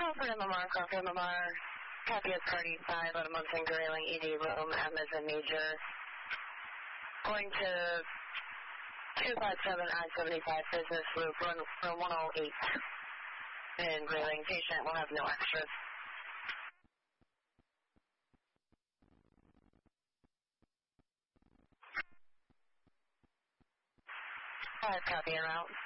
Crawford MMR, copy as party 5 out of Munson Grayling ED room, M as a major. Going to 257 I-75 business loop, run 108 in Grayling. Patient will have no extras. Copy en route.